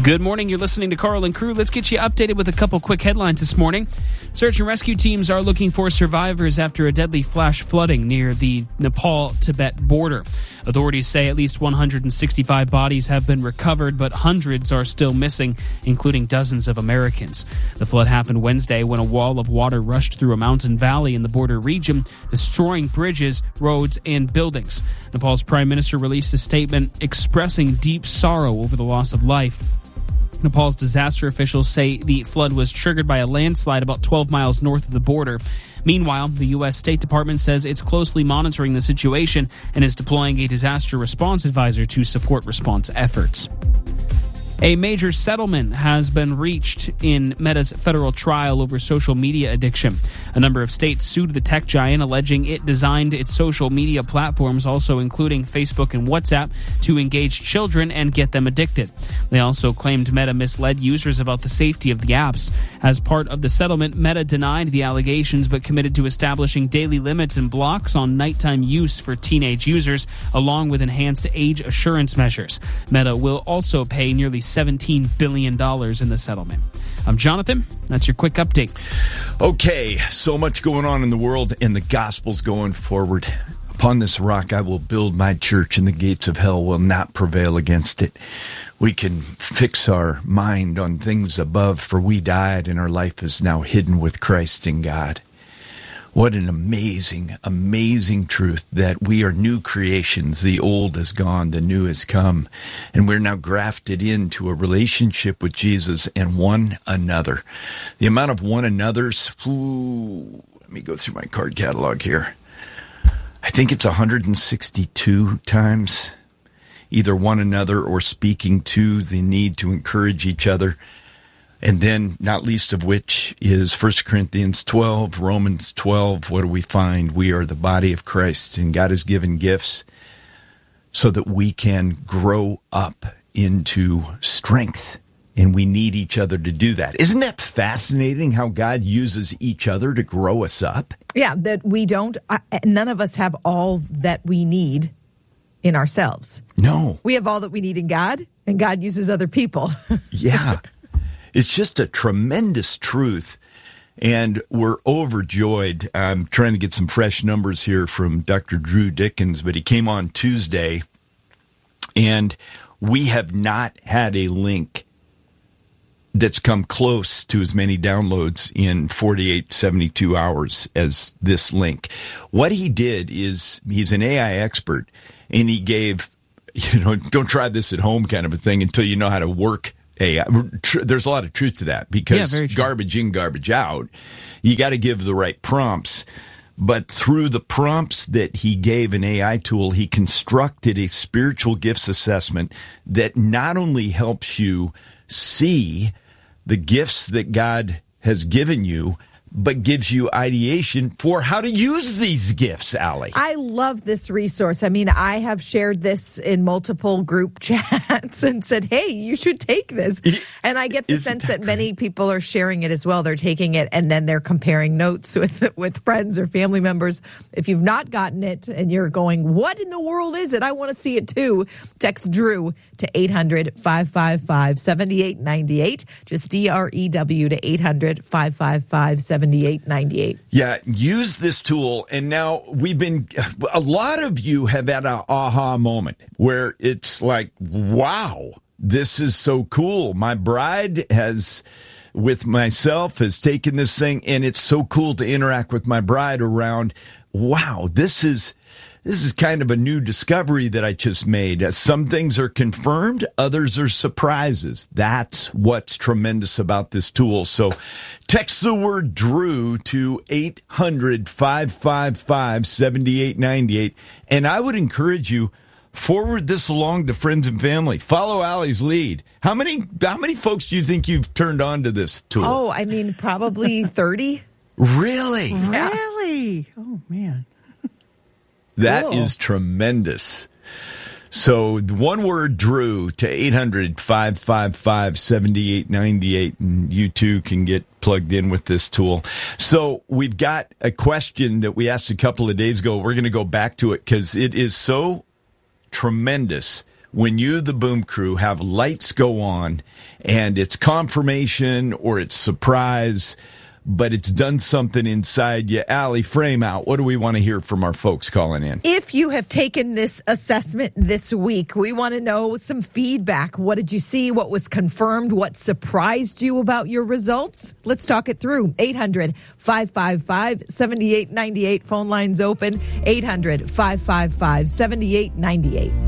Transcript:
Good morning. You're listening to Carl and Crew. Let's get you updated with a couple quick headlines this morning. Search and rescue teams are looking for survivors after a deadly flash flooding near the Nepal-Tibet border. Authorities say at least 165 bodies have been recovered, but hundreds are still missing, including dozens of Americans. The flood happened Wednesday when a wall of water rushed through a mountain valley in the border region, destroying bridges, roads, and buildings. Nepal's prime minister released a statement expressing deep sorrow over the loss of life. Nepal's disaster officials say the flood was triggered by a landslide about 12 miles north of the border. Meanwhile, the U.S. State Department says it's closely monitoring the situation and is deploying a disaster response advisor to support response efforts. A major settlement has been reached in Meta's federal trial over social media addiction. A number of states sued the tech giant, alleging it designed its social media platforms, also including Facebook and WhatsApp, to engage children and get them addicted. They also claimed Meta misled users about the safety of the apps. As part of the settlement, Meta denied the allegations but committed to establishing daily limits and blocks on nighttime use for teenage users, along with enhanced age assurance measures. Meta will also pay nearly $17 billion in the settlement. I'm Jonathan. That's your quick update. Okay, so much going on in the world, and the gospel's going forward. Upon this rock I will build my church, and the gates of hell will not prevail against it. We can fix our mind on things above, for we died, and our life is now hidden with Christ in God. What an amazing, amazing truth that we are new creations. The old is gone, the new has come. And we're now grafted into a relationship with Jesus and one another. The amount of one another's, let me go through my card catalog here. I think it's 162 times, either one another or speaking to the need to encourage each other. And then, not least of which, is 1 Corinthians 12, Romans 12. What do we find? We are the body of Christ, and God has given gifts so that we can grow up into strength, and we need each other to do that. Isn't that fascinating how God uses each other to grow us up? Yeah, that we don't, none of us have all that we need in ourselves. No. We have all that we need in God, and God uses other people. Yeah. It's just a tremendous truth, and we're overjoyed. I'm trying to get some fresh numbers here from Dr. Drew Dickens, but he came on Tuesday, and we have not had a link that's come close to as many downloads in 48, 72 hours as this link. What he did is, he's an AI expert, and he gave, don't try this at home kind of a thing until you know how to work AI. There's a lot of truth to that, because garbage in, garbage out. You got to give the right prompts. But through the prompts that he gave an AI tool, he constructed a spiritual gifts assessment that not only helps you see the gifts that God has given you, but gives you ideation for how to use these gifts, Allie. I love this resource. I mean, I have shared this in multiple group chats and said, hey, you should take this. And I get the sense that many people are sharing it as well. They're taking it and then they're comparing notes with friends or family members. If you've not gotten it and you're going, what in the world is it? I want to see it too. Text Drew to 800-555-7898. Just DREW to 800-555-7898. Yeah, use this tool. And now a lot of you have had an aha moment where it's like, wow, this is so cool. My bride has taken this thing, and it's so cool to interact with my bride around, wow, this is kind of a new discovery that I just made. Some things are confirmed, others are surprises. That's what's tremendous about this tool. So text the word Drew to 800-555-7898. And I would encourage you, forward this along to friends and family. Follow Allie's lead. How many folks do you think you've turned on to this tool? Oh, I mean, probably 30. Really? Really? Oh, man. That is tremendous. So one word, Drew, to 800-555-7898, and you too can get plugged in with this tool. So we've got a question that we asked a couple of days ago. We're going to go back to it because it is so tremendous when you, the boom crew, have lights go on and it's confirmation or it's surprise, but it's done something inside you. Allie, frame out. What do we want to hear from our folks calling in? If you have taken this assessment this week, we want to know some feedback. What did you see? What was confirmed? What surprised you about your results? Let's talk it through. 800-555-7898. Phone lines open. 800-555-7898.